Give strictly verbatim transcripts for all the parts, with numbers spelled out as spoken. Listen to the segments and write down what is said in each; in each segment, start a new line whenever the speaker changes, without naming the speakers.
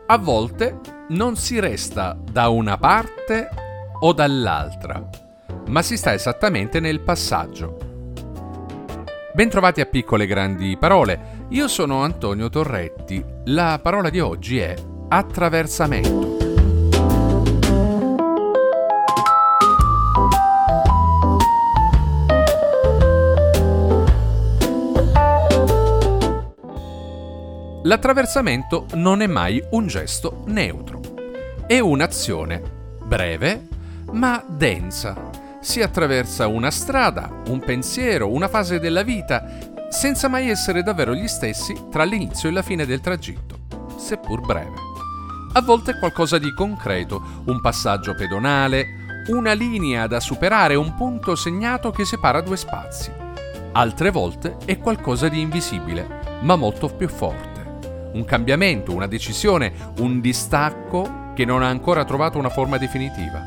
A volte non si resta da una parte o dall'altra, ma si sta esattamente nel passaggio. Bentrovati a Piccole Grandi Parole, io sono Antonio Torretti. La parola di oggi è attraversamento. L'attraversamento non è mai un gesto neutro. È un'azione breve ma densa. Si attraversa una strada, un pensiero, una fase della vita, senza mai essere davvero gli stessi tra l'inizio e la fine del tragitto, seppur breve. A volte è qualcosa di concreto, un passaggio pedonale, una linea da superare, un punto segnato che separa due spazi. Altre volte è qualcosa di invisibile, ma molto più forte. Un cambiamento, una decisione, un distacco che non ha ancora trovato una forma definitiva.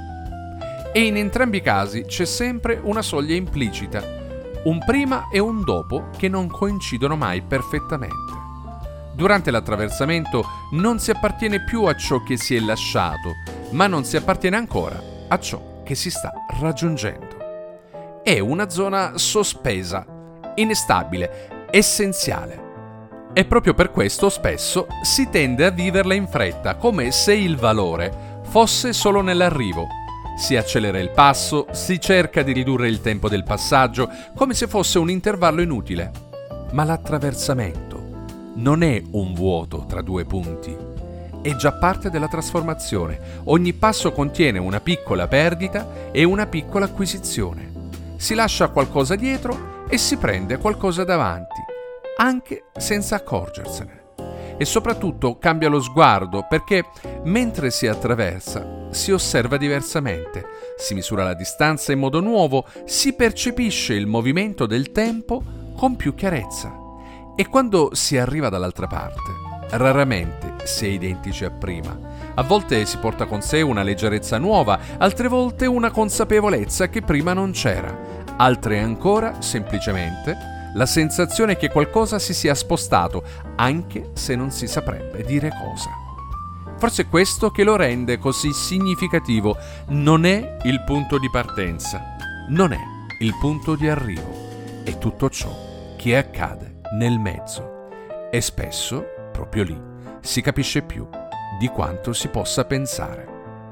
E in entrambi i casi c'è sempre una soglia implicita, un prima e un dopo che non coincidono mai perfettamente. Durante l'attraversamento non si appartiene più a ciò che si è lasciato, ma non si appartiene ancora a ciò che si sta raggiungendo. È una zona sospesa, instabile, essenziale. E proprio per questo spesso si tende a viverla in fretta, come se il valore fosse solo nell'arrivo. Si accelera il passo, si cerca di ridurre il tempo del passaggio, come se fosse un intervallo inutile. Ma l'attraversamento non è un vuoto tra due punti, è già parte della trasformazione. Ogni passo contiene una piccola perdita e una piccola acquisizione. Si lascia qualcosa dietro e si prende qualcosa davanti, anche senza accorgersene. E soprattutto cambia lo sguardo, perché mentre si attraversa si osserva diversamente, si misura la distanza in modo nuovo, si percepisce il movimento del tempo con più chiarezza. E quando si arriva dall'altra parte, raramente si è identici a prima. A volte si porta con sé una leggerezza nuova, altre volte una consapevolezza che prima non c'era, altre ancora semplicemente la sensazione che qualcosa si sia spostato, anche se non si saprebbe dire cosa. Forse è questo che lo rende così significativo. Non è il punto di partenza, non è il punto di arrivo, è tutto ciò che accade nel mezzo. E spesso, proprio lì, si capisce più di quanto si possa pensare.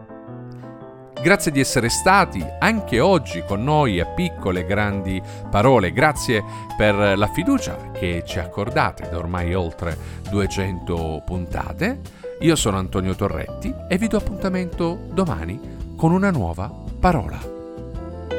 Grazie di essere stati anche oggi con noi a Piccole Grandi Parole. Grazie per la fiducia che ci accordate da ormai oltre duecento puntate. Io sono Antonio Torretti e vi do appuntamento domani con una nuova parola.